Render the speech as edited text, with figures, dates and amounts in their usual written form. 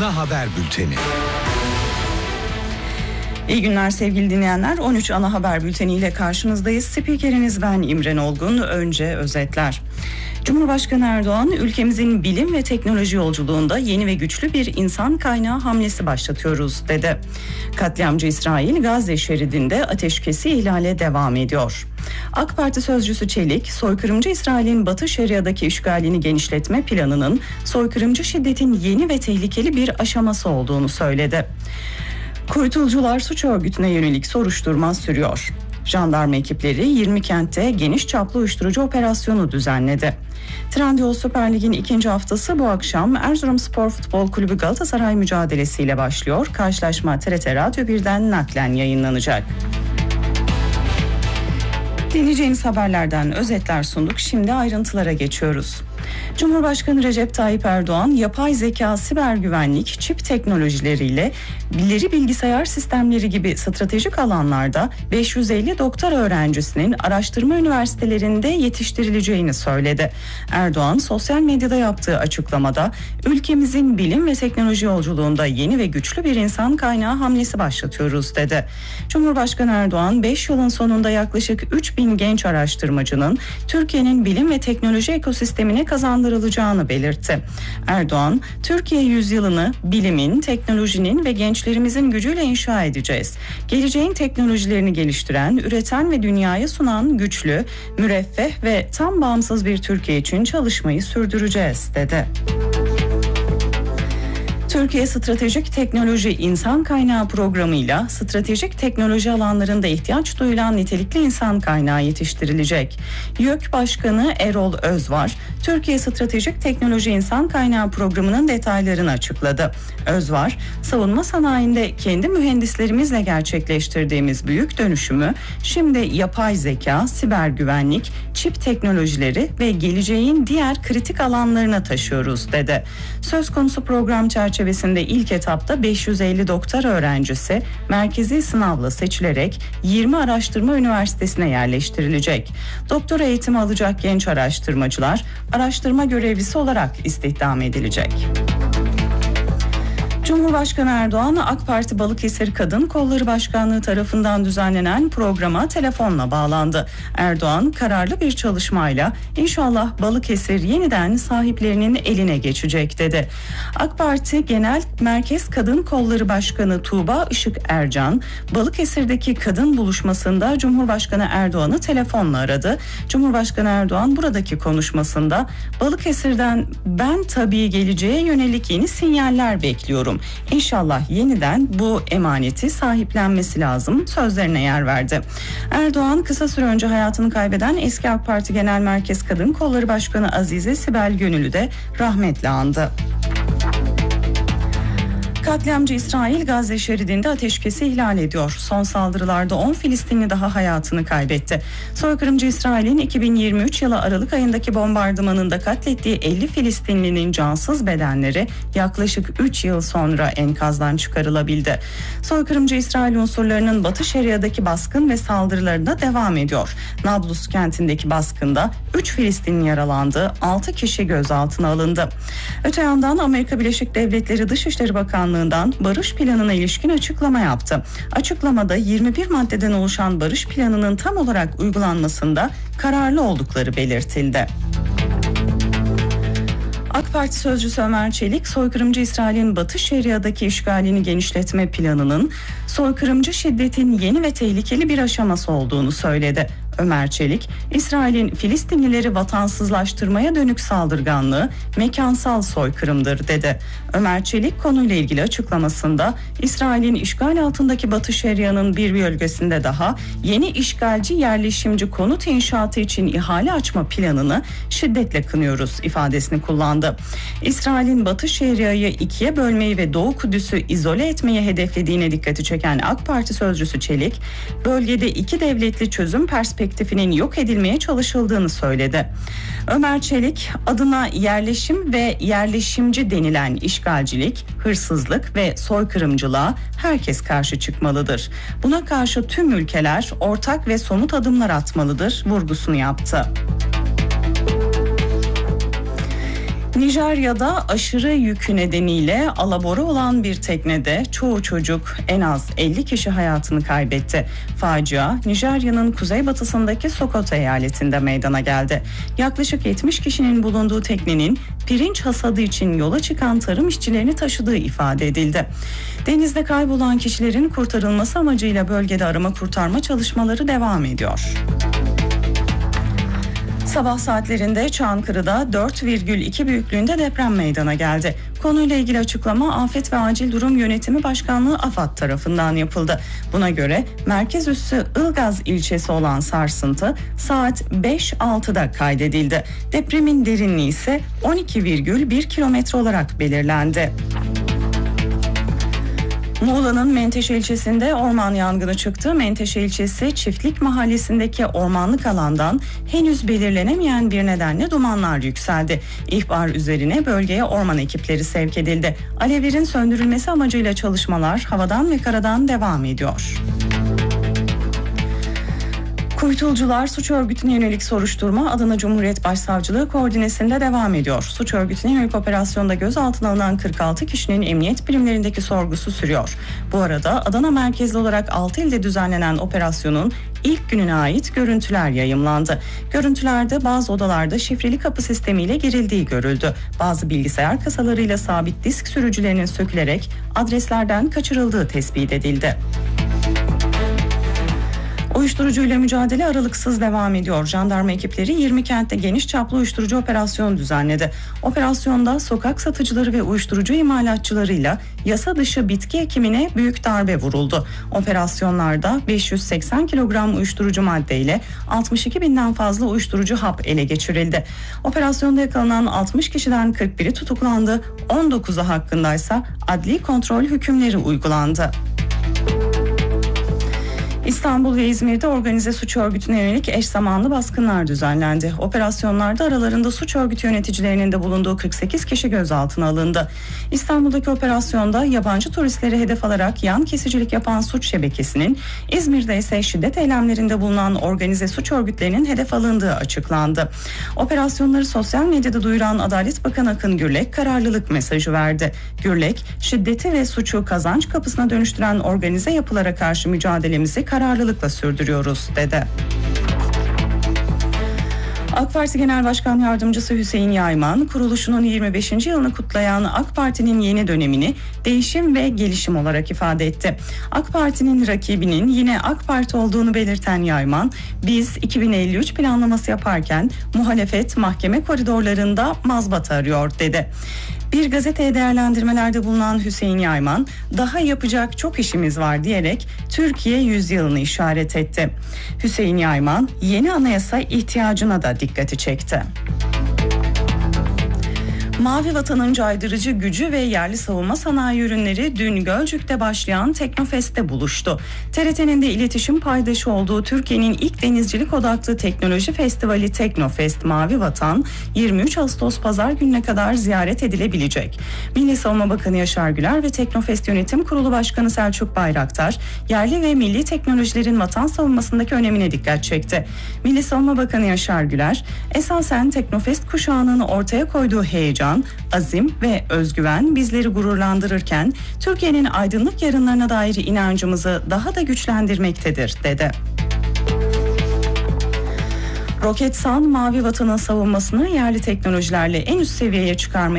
ana haber bülteni. İyi günler sevgili dinleyenler. 13 ana haber bülteniyle karşınızdayız. Spikeriniz ben İmren Olgun. Önce özetler. Cumhurbaşkanı Erdoğan, ülkemizin bilim ve teknoloji yolculuğunda yeni ve güçlü bir insan kaynağı hamlesi başlatıyoruz dedi. Katliamcı İsrail, Gazze şeridinde ateşkesi ihlale devam ediyor. AK Parti sözcüsü Çelik, soykırımcı İsrail'in Batı Şeria'daki işgalini genişletme planının soykırımcı şiddetin yeni ve tehlikeli bir aşaması olduğunu söyledi. Kuytulcular suç örgütüne yönelik soruşturma sürüyor. Jandarma ekipleri 20 kentte geniş çaplı uyuşturucu operasyonu düzenledi. Trendyol Süper Lig'in ikinci haftası bu akşam Erzurumspor Futbol Kulübü Galatasaray mücadelesiyle başlıyor. Karşılaşma TRT Radyo 1'den naklen yayınlanacak. Dinleyeceğiniz haberlerden özetler sunduk. Şimdi ayrıntılara geçiyoruz. Cumhurbaşkanı Recep Tayyip Erdoğan, yapay zeka, siber güvenlik, çip teknolojileriyle ileri bilgisayar sistemleri gibi stratejik alanlarda 550 doktora öğrencisinin araştırma üniversitelerinde yetiştirileceğini söyledi. Erdoğan, sosyal medyada yaptığı açıklamada, ülkemizin bilim ve teknoloji yolculuğunda yeni ve güçlü bir insan kaynağı hamlesi başlatıyoruz dedi. Cumhurbaşkanı Erdoğan, 5 yılın sonunda yaklaşık 3000 genç araştırmacının Türkiye'nin bilim ve teknoloji ekosistemine kazandırılacağını belirtti. Erdoğan, Türkiye yüzyılını bilimin, teknolojinin ve gençlerimizin gücüyle inşa edeceğiz. Geleceğin teknolojilerini geliştiren, üreten ve dünyaya sunan güçlü, müreffeh ve tam bağımsız bir Türkiye için çalışmayı sürdüreceğiz dedi. Türkiye Stratejik Teknoloji İnsan Kaynağı Programı'yla stratejik teknoloji alanlarında ihtiyaç duyulan nitelikli insan kaynağı yetiştirilecek. YÖK Başkanı Erol Özvar, Türkiye Stratejik Teknoloji İnsan Kaynağı Programı'nın detaylarını açıkladı. Özvar, savunma sanayinde kendi mühendislerimizle gerçekleştirdiğimiz büyük dönüşümü şimdi yapay zeka, siber güvenlik, çip teknolojileri ve geleceğin diğer kritik alanlarına taşıyoruz dedi. Söz konusu program çerçevesinde ilk etapta 550 doktora öğrencisi merkezi sınavla seçilerek 20 araştırma üniversitesine yerleştirilecek. Doktora eğitimi alacak genç araştırmacılar araştırma görevlisi olarak istihdam edilecek. Cumhurbaşkanı Erdoğan, AK Parti Balıkesir Kadın Kolları Başkanlığı tarafından düzenlenen programa telefonla bağlandı. Erdoğan, kararlı bir çalışmayla inşallah Balıkesir yeniden sahiplerinin eline geçecek dedi. AK Parti Genel Merkez Kadın Kolları Başkanı Tuğba Işık Ercan, Balıkesir'deki kadın buluşmasında Cumhurbaşkanı Erdoğan'ı telefonla aradı. Cumhurbaşkanı Erdoğan buradaki konuşmasında, Balıkesir'den ben tabii geleceğe yönelik yeni sinyaller bekliyorum. İnşallah yeniden bu emaneti sahiplenmesi lazım sözlerine yer verdi. Erdoğan, kısa süre önce hayatını kaybeden eski AK Parti Genel Merkez Kadın Kolları Başkanı Azize Sibel Gönül'ü de rahmetle andı. Katliamcı İsrail, Gazze şeridinde ateşkesi ihlal ediyor. Son saldırılarda 10 Filistinli daha hayatını kaybetti. Soykırımcı İsrail'in 2023 yılı Aralık ayındaki bombardımanında katlettiği 50 Filistinlinin cansız bedenleri yaklaşık 3 yıl sonra enkazdan çıkarılabildi. Soykırımcı İsrail unsurlarının Batı Şeria'daki baskın ve saldırılarına devam ediyor. Nablus kentindeki baskında 3 Filistinli yaralandı, 6 kişi gözaltına alındı. Öte yandan Amerika Birleşik Devletleri Dışişleri Bakanlığı barış planına ilişkin açıklama yaptı. Açıklamada 21 maddeden oluşan barış planının tam olarak uygulanmasında kararlı oldukları belirtildi. AK Parti sözcüsü Ömer Çelik, soykırımcı İsrail'in Batı Şeria'daki işgalini genişletme planının soykırımcı şiddetin yeni ve tehlikeli bir aşaması olduğunu söyledi. Ömer Çelik, İsrail'in Filistinlileri vatansızlaştırmaya dönük saldırganlığı mekansal soykırımdır dedi. Ömer Çelik konuyla ilgili açıklamasında, İsrail'in işgal altındaki Batı Şeria'nın bir bölgesinde daha yeni işgalci yerleşimci konut inşaatı için ihale açma planını şiddetle kınıyoruz ifadesini kullandı. İsrail'in Batı Şeria'yı ikiye bölmeyi ve Doğu Kudüs'ü izole etmeyi hedeflediğine dikkati çeken AK Parti sözcüsü Çelik, bölgede iki devletli çözüm perspektifinin yok edilmeye çalışıldığını söyledi. Ömer Çelik, adına yerleşim ve yerleşimci denilen işgalcilik, hırsızlık ve soykırımcılığa herkes karşı çıkmalıdır. Buna karşı tüm ülkeler ortak ve somut adımlar atmalıdır vurgusunu yaptı. Nijerya'da aşırı yükü nedeniyle alabora olan bir teknede çoğu çocuk, en az 50 kişi hayatını kaybetti. Facia, Nijerya'nın kuzeybatısındaki Sokoto eyaletinde meydana geldi. Yaklaşık 70 kişinin bulunduğu teknenin pirinç hasadı için yola çıkan tarım işçilerini taşıdığı ifade edildi. Denizde kaybolan kişilerin kurtarılması amacıyla bölgede arama kurtarma çalışmaları devam ediyor. Sabah saatlerinde Çankırı'da 4,2 büyüklüğünde deprem meydana geldi. Konuyla ilgili açıklama Afet ve Acil Durum Yönetimi Başkanlığı AFAD tarafından yapıldı. Buna göre merkez üssü Ilgaz ilçesi olan sarsıntı saat 5.06'da kaydedildi. Depremin derinliği ise 12,1 kilometre olarak belirlendi. Muğla'nın Menteşe ilçesinde orman yangını çıktı. Menteşe ilçesi Çiftlik mahallesindeki ormanlık alandan henüz belirlenemeyen bir nedenle dumanlar yükseldi. İhbar üzerine bölgeye orman ekipleri sevk edildi. Alevlerin söndürülmesi amacıyla çalışmalar havadan ve karadan devam ediyor. Kuytulcular suç örgütüne yönelik soruşturma Adana Cumhuriyet Başsavcılığı koordinesinde devam ediyor. Suç örgütüne yönelik operasyonda gözaltına alınan 46 kişinin emniyet birimlerindeki sorgusu sürüyor. Bu arada Adana merkezli olarak 6 ilde düzenlenen operasyonun ilk gününe ait görüntüler yayımlandı. Görüntülerde bazı odalarda şifreli kapı sistemiyle girildiği görüldü. Bazı bilgisayar kasalarıyla sabit disk sürücülerinin sökülerek adreslerden kaçırıldığı tespit edildi. Uyuşturucuyla mücadele aralıksız devam ediyor. Jandarma ekipleri 20 kentte geniş çaplı uyuşturucu operasyonu düzenledi. Operasyonda sokak satıcıları ve uyuşturucu imalatçılarıyla yasa dışı bitki ekimine büyük darbe vuruldu. Operasyonlarda 580 kilogram uyuşturucu madde ile 62 binden fazla uyuşturucu hap ele geçirildi. Operasyonda yakalanan 60 kişiden 41'i tutuklandı, 19'u hakkındaysa adli kontrol hükümleri uygulandı. İstanbul ve İzmir'de organize suç örgütüne yönelik eş zamanlı baskınlar düzenlendi. Operasyonlarda aralarında suç örgütü yöneticilerinin de bulunduğu 48 kişi gözaltına alındı. İstanbul'daki operasyonda yabancı turistleri hedef alarak yan kesicilik yapan suç şebekesinin, İzmir'de ise şiddet eylemlerinde bulunan organize suç örgütlerinin hedef alındığı açıklandı. Operasyonları sosyal medyada duyuran Adalet Bakanı Akın Gürlek kararlılık mesajı verdi. Gürlek, şiddeti ve suçu kazanç kapısına dönüştüren organize yapılara karşı mücadelemizi kararlılıkla sürdürüyoruz dedi. AK Parti Genel Başkan Yardımcısı Hüseyin Yayman, kuruluşunun 25. yılını kutlayan AK Parti'nin yeni dönemini değişim ve gelişim olarak ifade etti. AK Parti'nin rakibinin yine AK Parti olduğunu belirten Yayman, biz 2053 planlaması yaparken muhalefet mahkeme koridorlarında mazbata arıyor dedi. Bir gazeteye değerlendirmelerde bulunan Hüseyin Yayman, daha yapacak çok işimiz var diyerek Türkiye yüzyılını işaret etti. Hüseyin Yayman, yeni anayasa ihtiyacına da dikkati çekti. Mavi Vatan'ın caydırıcı gücü ve yerli savunma sanayi ürünleri dün Gölcük'te başlayan Teknofest'te buluştu. TRT'nin de iletişim paydaşı olduğu Türkiye'nin ilk denizcilik odaklı teknoloji festivali Teknofest Mavi Vatan 23 Ağustos Pazar gününe kadar ziyaret edilebilecek. Milli Savunma Bakanı Yaşar Güler ve Teknofest Yönetim Kurulu Başkanı Selçuk Bayraktar, yerli ve milli teknolojilerin vatan savunmasındaki önemine dikkat çekti. Milli Savunma Bakanı Yaşar Güler, esasen Teknofest kuşağının ortaya koyduğu heyecan, azim ve özgüven bizleri gururlandırırken Türkiye'nin aydınlık yarınlarına dair inancımızı daha da güçlendirmektedir dedi. Roketsan Mavi Vatan'ın savunmasını yerli teknolojilerle en üst seviyeye çıkarmaya